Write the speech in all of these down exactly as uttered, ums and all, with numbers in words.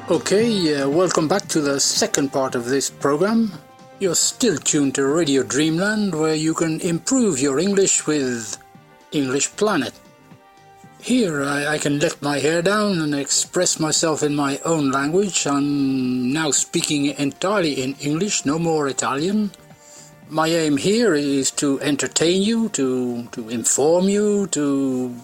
Okay, uh, welcome back to the second part of this program. You're still tuned to Radio Dreamland, where you can improve your English with English Planet. Here I, I can let my hair down and express myself in my own language. I'm now speaking entirely in English, no more Italian. My aim here is to entertain you, to, to inform you, to...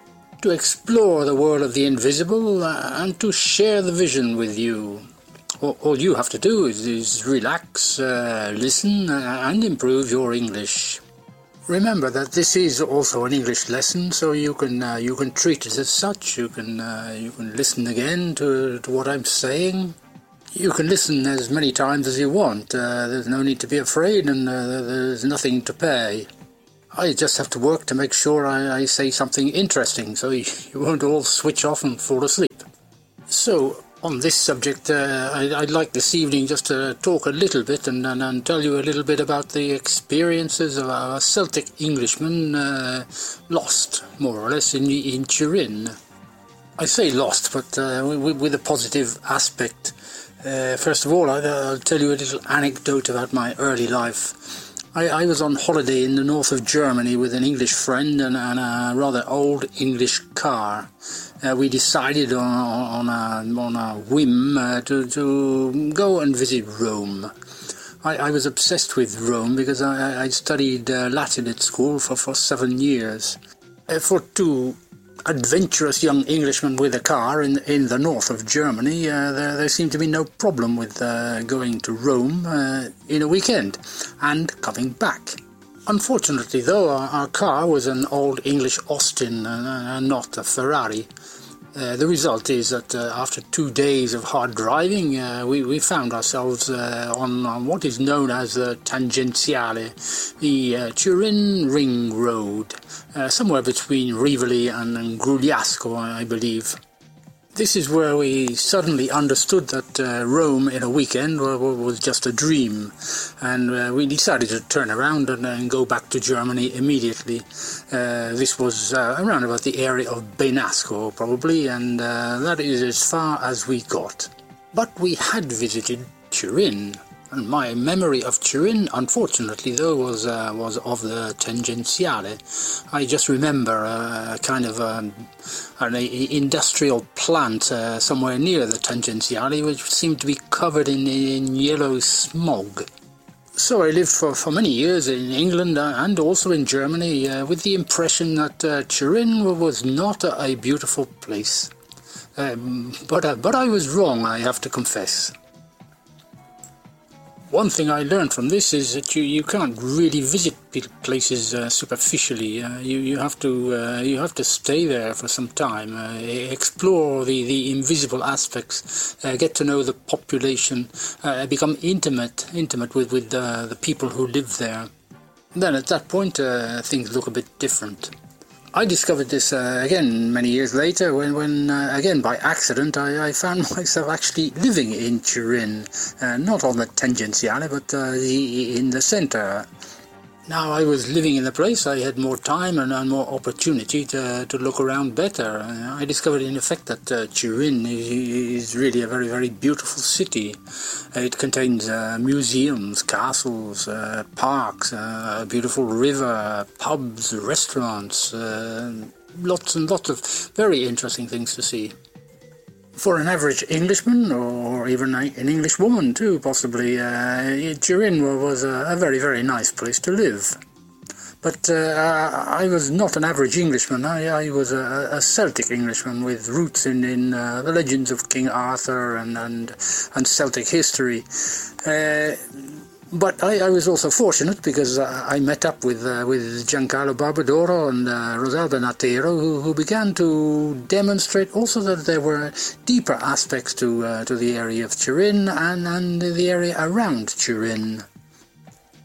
to explore the world of the invisible uh, and to share the vision with you. All, all you have to do is, is relax, uh, listen uh, and improve your English. Remember that this is also an English lesson, so you can uh, you can treat it as such. You can uh, you can listen again to, to what I'm saying. You can listen as many times as you want. Uh, there's no need to be afraid, and uh, there's nothing to pay. I just have to work to make sure I, I say something interesting, so you, you won't all switch off and fall asleep. So, on this subject, uh, I, I'd like this evening just to talk a little bit and, and, and tell you a little bit about the experiences of a Celtic Englishman uh, lost, more or less, in, in Turin. I say lost, but uh, with, with a positive aspect. Uh, first of all, I, I'll tell you a little anecdote about my early life. I, I was on holiday in the north of Germany with an English friend and, and a rather old English car. Uh, we decided on, on, a, on a whim uh, to, to go and visit Rome. I, I was obsessed with Rome because I, I studied uh, Latin at school for, for seven years. Uh, for two adventurous young Englishmen with a car in in the north of Germany, uh, there, there seemed to be no problem with uh, going to Rome uh, in a weekend and coming back. Unfortunately, though, our, our car was an old English Austin and uh, not a Ferrari. Uh, the result is that uh, after two days of hard driving, uh, we, we found ourselves uh, on, on what is known as the Tangenziale, the uh, Turin Ring Road, uh, somewhere between Rivoli and, and Grugliasco, I believe. This is where we suddenly understood that uh, Rome in a weekend was just a dream, and uh, we decided to turn around and, and go back to Germany immediately. Uh, this was uh, around about the area of Benasco, probably, and uh, that is as far as we got. But we had visited Turin, and my memory of Turin, unfortunately, though, was uh, was of the Tangenziale. I just remember a kind of um, an industrial plant uh, somewhere near the Tangenziale, which seemed to be covered in, in yellow smog. So I lived for, for many years in England and also in Germany uh, with the impression that uh, Turin was not a, a beautiful place. Um, but, uh, but I was wrong, I have to confess. One thing I learned from this is that you, you can't really visit places uh, superficially. Uh, you you have to uh, you have to stay there for some time, uh, explore the, the invisible aspects, uh, get to know the population, uh, become intimate intimate with with uh, the people who live there. Then at that point uh, things look a bit different. I discovered this uh, again many years later when, when uh, again by accident, I, I found myself actually living in Turin, uh, not on the Tangenziale, but uh, the, in the centre. Now I was living in the place, I had more time and, and more opportunity to, to look around better. Uh, I discovered in effect that uh, Turin is, is really a very, very beautiful city. Uh, it contains uh, museums, castles, uh, parks, uh, a beautiful river, pubs, restaurants, uh, lots and lots of very interesting things to see. For an average Englishman, or even an English woman too, possibly, uh, Turin was a, a very, very nice place to live. But uh, I was not an average Englishman. I, I was a, a Celtic Englishman with roots in, in uh, the legends of King Arthur and, and, and Celtic history. Uh, But I, I was also fortunate because uh, I met up with uh, with Giancarlo Barbadoro and uh, Rosalba Natero, who, who began to demonstrate also that there were deeper aspects to uh, to the area of Turin and, and the area around Turin.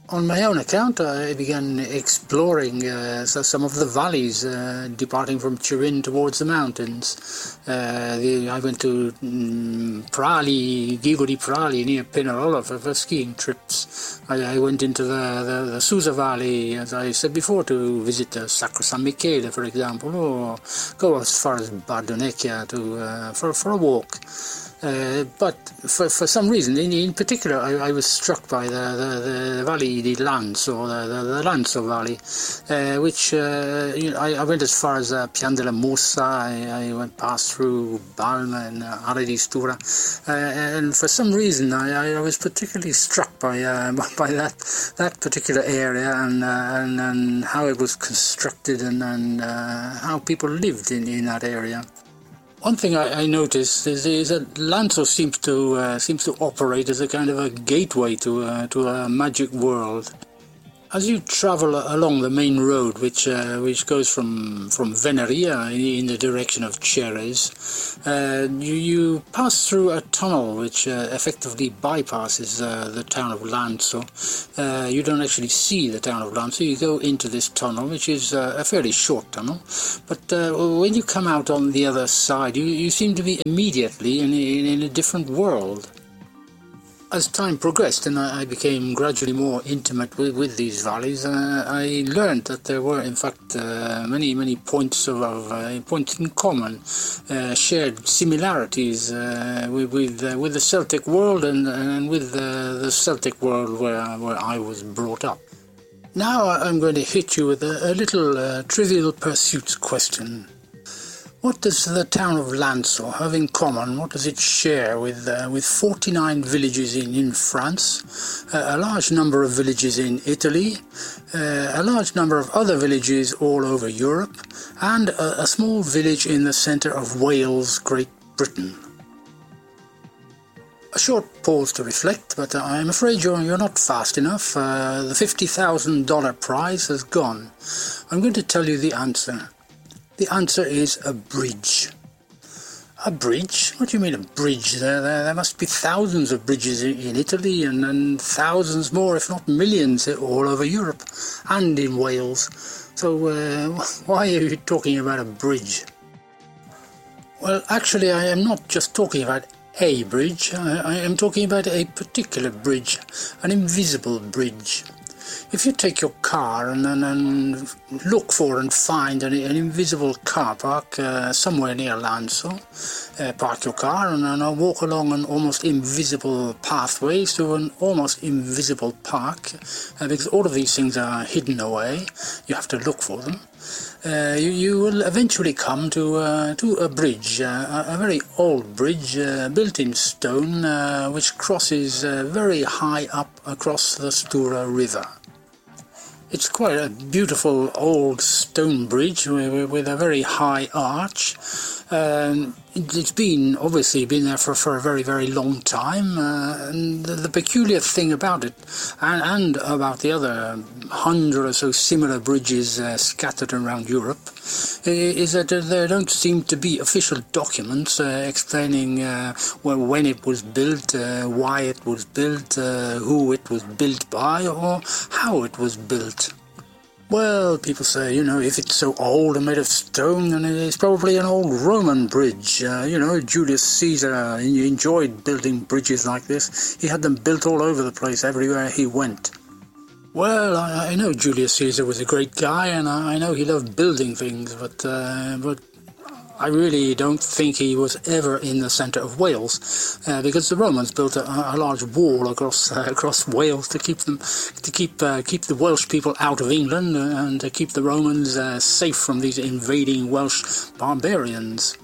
On my own account, I began exploring uh, so some of the valleys, uh, departing from Turin towards the mountains. Uh, the, I went to um, Prali, Ghigo di Prali, near Pinerolo, for, for skiing trips. I, I went into the, the, the Susa Valley, as I said before, to visit the Sacro San Michele, for example, or go as far as Bardonecchia to, uh, for, for a walk. Uh, but for, for some reason, in, in particular, I, I was struck by the, the, the Valley di Lanzo, the, the, the Lanzo Valley, uh, which uh, you know, I, I went as far as uh, Pian della Mussa. I, I went past through Balma and uh, Are di Stura, uh, and for some reason, I, I was particularly struck by uh, by that that particular area and uh, and, and how it was constructed and, and uh, how people lived in, in that area. One thing I, I noticed is, is that Lanzo seems to uh, seems to operate as a kind of a gateway to uh, to a magic world. As you travel along the main road, which uh, which goes from from Venaria in the direction of Ceres, uh, you you pass through a tunnel which uh, effectively bypasses uh, the town of Lanzo. Uh, you don't actually see the town of Lanzo. You go into this tunnel, which is uh, a fairly short tunnel, but uh, when you come out on the other side, you you seem to be immediately in in, in a different world. As time progressed and I became gradually more intimate with, with these valleys, uh, I learned that there were in fact uh, many many points of, of uh, points in common, uh, shared similarities uh, with with, uh, with the Celtic world and, and with uh, the Celtic world where where I was brought up. Now I'm going to hit you with a, a little uh, Trivial Pursuits question. What does the town of Lanzo have in common? What does it share with uh, with forty-nine villages in, in France, uh, a large number of villages in Italy, uh, a large number of other villages all over Europe, and a, a small village in the centre of Wales, Great Britain? A short pause to reflect, but I'm afraid you're, you're not fast enough. Uh, the fifty thousand dollar prize has gone. I'm going to tell you the answer. The answer is a bridge. A bridge? What do you mean a bridge? There, there, there must be thousands of bridges in Italy and, and thousands more, if not millions, all over Europe and in Wales. So uh, why are you talking about a bridge? Well, actually, I am not just talking about a bridge. I, I am talking about a particular bridge, an invisible bridge. If you take your car and, and, and look for and find an, an invisible car park uh, somewhere near Lanzo, uh, park your car and, and walk along an almost invisible pathways to an almost invisible park, uh, because all of these things are hidden away. You have to look for them. Uh, you, you will eventually come to uh, to a bridge, uh, a, a very old bridge uh, built in stone, uh, which crosses uh, very high up across the Stura River. It's quite a beautiful old stone bridge with, with a very high arch. Um, it's been obviously been there for, for a very very long time, uh, and the, the peculiar thing about it, and, and about the other hundred or so similar bridges uh, scattered around Europe, is that there don't seem to be official documents uh, explaining uh, well, when it was built, uh, why it was built, uh, who it was built by, or how it was built. Well, people say, you know, if it's so old and made of stone, then it's probably an old Roman bridge. Uh, you know, Julius Caesar enjoyed building bridges like this. He had them built all over the place, everywhere he went. Well, I, I know Julius Caesar was a great guy, and I, I know he loved building things, but uh, but I really don't think he was ever in the centre of Wales, uh, because the Romans built a, a large wall across uh, across Wales to keep them to keep uh, keep the Welsh people out of England and to keep the Romans uh, safe from these invading Welsh barbarians.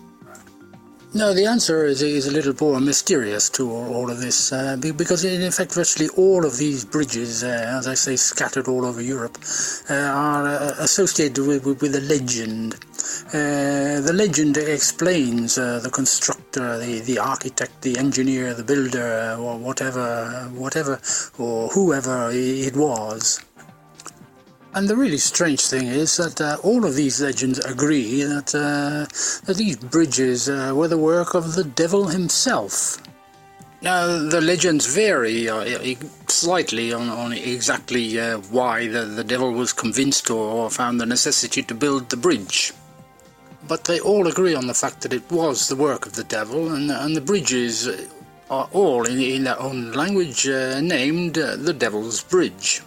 No, the answer is, is a little more mysterious to all of this, uh, because in effect virtually all of these bridges, uh, as I say, scattered all over Europe, uh, are uh, associated with, with, with a legend. Uh, the legend explains uh, the constructor, the, the architect, the engineer, the builder, or whatever, whatever, or whoever it was. And the really strange thing is that uh, all of these legends agree that, uh, that these bridges uh, were the work of the devil himself. Now, the legends vary uh, slightly on, on exactly uh, why the, the devil was convinced or, or found the necessity to build the bridge. But they all agree on the fact that it was the work of the devil, and, and the bridges are all, in, in their own language, uh, named uh, the Devil's Bridge.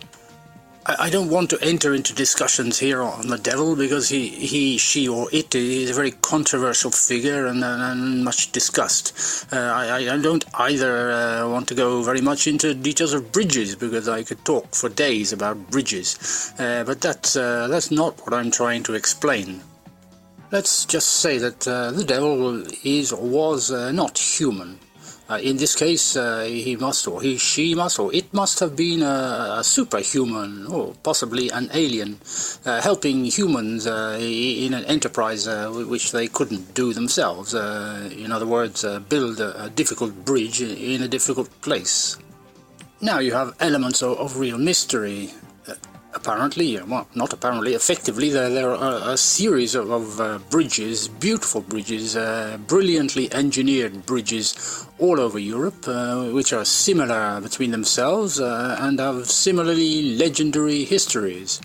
I don't want to enter into discussions here on the devil, because he, he she, or it is a very controversial figure and, and much discussed. Uh, I, I don't either uh, want to go very much into details of bridges, because I could talk for days about bridges. Uh, but that's, uh, that's not what I'm trying to explain. Let's just say that uh, the devil is or was uh, not human. Uh, in this case, uh, he must, or he, she must, or it must have been a, a superhuman, or possibly an alien, uh, helping humans uh, in an enterprise uh, which they couldn't do themselves. Uh, in other words, uh, build a, a difficult bridge in a difficult place. Now you have elements of, of real mystery. Uh, Apparently, well, not apparently, effectively, there, there are a series of, of uh, bridges, beautiful bridges, uh, brilliantly engineered bridges all over Europe, uh, which are similar between themselves uh, and have similarly legendary histories.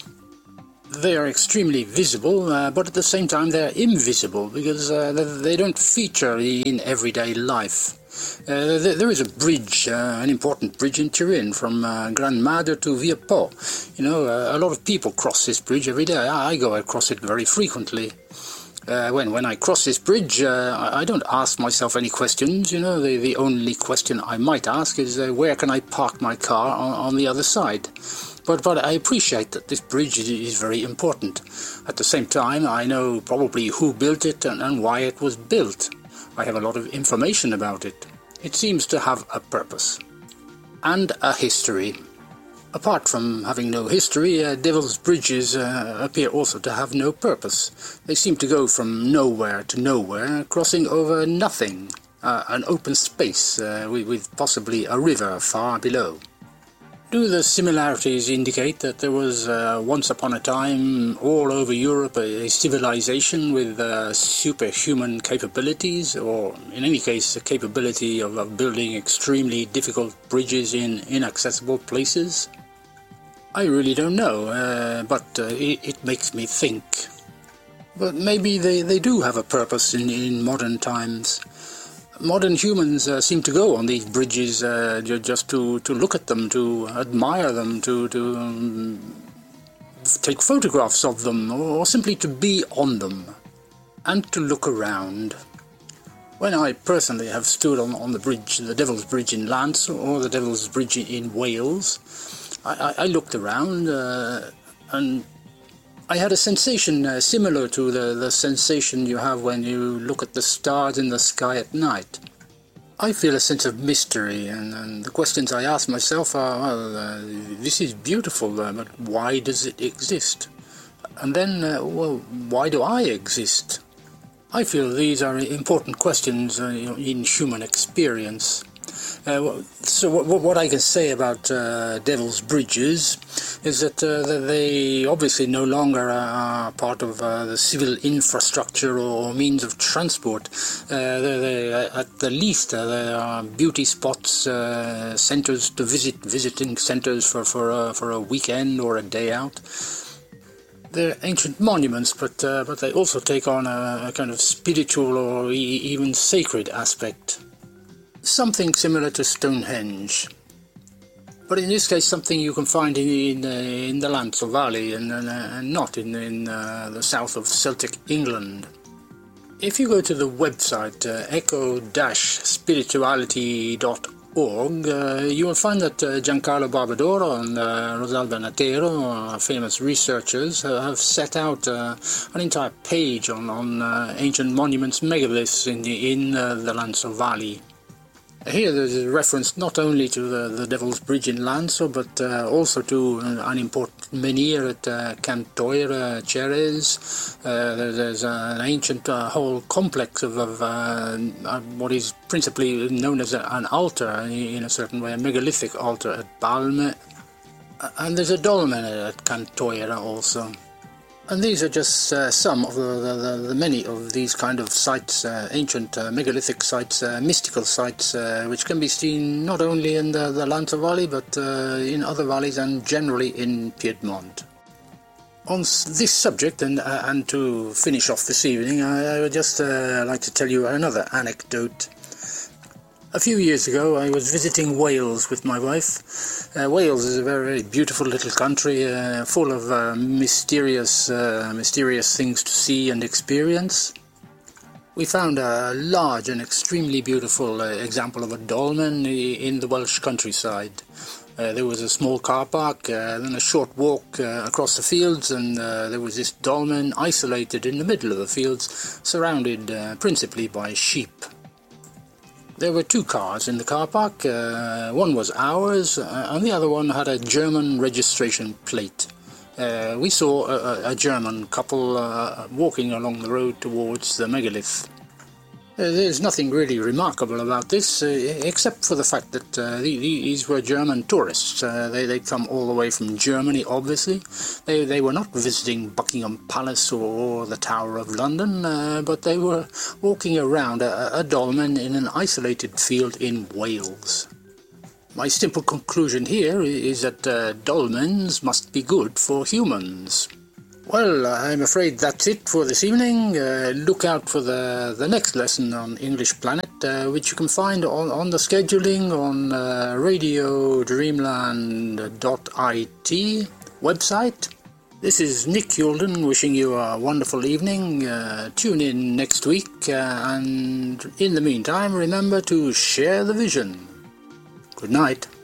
They are extremely visible, uh, but at the same time they are invisible, because uh, they don't feature in everyday life. Uh, there is a bridge, uh, an important bridge in Turin, from uh, Gran Mado to Via Po. You know, uh, a lot of people cross this bridge every day. I, I go across it very frequently. Uh, when when I cross this bridge, uh, I don't ask myself any questions. You know, the, the only question I might ask is uh, where can I park my car on, on the other side? But, but I appreciate that this bridge is, is very important. At the same time, I know probably who built it and, and why it was built. I have a lot of information about it. It seems to have a purpose. And a history. Apart from having no history, uh, Devil's Bridges uh, appear also to have no purpose. They seem to go from nowhere to nowhere, crossing over nothing, uh, an open space uh, with, with possibly a river far below. Do the similarities indicate that there was uh, once upon a time all over Europe a, a civilization with uh, superhuman capabilities, or in any case the capability of, of building extremely difficult bridges in inaccessible places? I really don't know, uh, but uh, it, it makes me think. But maybe they, they do have a purpose in, in modern times. Modern humans uh, seem to go on these bridges uh, just to, to look at them, to admire them, to, to um, take photographs of them, or simply to be on them, and to look around. When I personally have stood on, on the bridge, the Devil's Bridge in Lance, or the Devil's Bridge in Wales, I, I, I looked around uh, and I had a sensation uh, similar to the, the sensation you have when you look at the stars in the sky at night. I feel a sense of mystery, and, and the questions I ask myself are, well, uh, this is beautiful, uh, but why does it exist? And then, uh, well, why do I exist? I feel these are important questions uh, in human experience. Uh, so what, what I can say about uh, Devil's Bridges is that uh, they obviously no longer are part of uh, the civil infrastructure or means of transport. Uh, they, they, at the least, uh, there are beauty spots, uh, centers to visit, visiting centers for, for, uh, for a weekend or a day out. They're ancient monuments, but, uh, but they also take on a, a kind of spiritual or e even sacred aspect. Something similar to Stonehenge, but in this case something you can find in, in, uh, in the Lancel Valley and, and, uh, and not in, in uh, the south of Celtic England. If you go to the website uh, echo dash spirituality dot org, uh, you will find that uh, Giancarlo Barbadoro and uh, Rosalba Natero, uh, famous researchers, uh, have set out uh, an entire page on, on uh, ancient monuments, megaliths in the, in uh, the Lancel Valley. Here there's a reference not only to the, the Devil's Bridge in Lanzo, but uh, also to an important menhir at uh, Cantoira Ceres. Uh, there's an ancient uh, whole complex of, of uh, what is principally known as an altar, in a certain way, a megalithic altar at Balme. And there's a dolmen at Cantoira also. And these are just uh, some of the, the, the many of these kind of sites, uh, ancient uh, megalithic sites, uh, mystical sites, uh, which can be seen not only in the, the Lanza Valley, but uh, in other valleys and generally in Piedmont. On this subject, and, uh, and to finish off this evening, I, I would just uh, like to tell you another anecdote. A few years ago I was visiting Wales with my wife. Uh, Wales is a very, very beautiful little country, uh, full of uh, mysterious, uh, mysterious things to see and experience. We found a large and extremely beautiful uh, example of a dolmen in the Welsh countryside. Uh, there was a small car park, uh, then a short walk uh, across the fields, and uh, there was this dolmen isolated in the middle of the fields, surrounded uh, principally by sheep. There were two cars in the car park. Uh, one was ours, uh, and the other one had a German registration plate. Uh, we saw a, a German couple uh, walking along the road towards the megalith. Uh, there's nothing really remarkable about this, uh, except for the fact that uh, these were German tourists. Uh, they, they'd come all the way from Germany, obviously. They, they were not visiting Buckingham Palace or, or the Tower of London, uh, but they were walking around a, a dolmen in an isolated field in Wales. My simple conclusion here is that uh, dolmens must be good for humans. Well, I'm afraid that's it for this evening. Uh, look out for the, the next lesson on English Planet, uh, which you can find on, on the scheduling on uh, radio dreamland dot I T website. This is Nick Youlden wishing you a wonderful evening. Uh, tune in next week, uh, and in the meantime, remember to share the vision. Good night.